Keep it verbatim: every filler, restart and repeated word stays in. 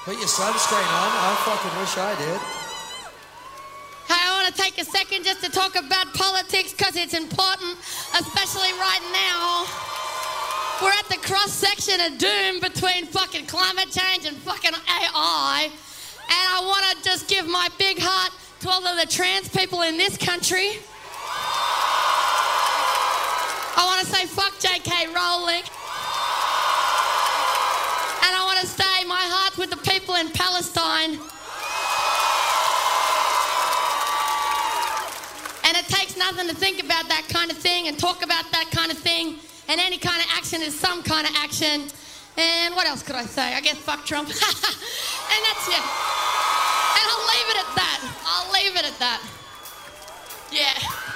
Put your sunscreen on. I fucking wish I did. Hey, I want to take a second just to talk about politics because it's important, especially right now. We're at the cross-section of doom between fucking climate change and fucking A I. And I want to just give my big heart to all of the trans people in this country. I want to say fuck J K Rowling. And I want to say my heart with the people in Palestine. And it takes nothing to think about that kind of thing and talk about that kind of thing. And any kind of action is some kind of action. And what else could I say? I guess fuck Trump. And that's it. And I'll leave it at that. I'll leave it at that. Yeah.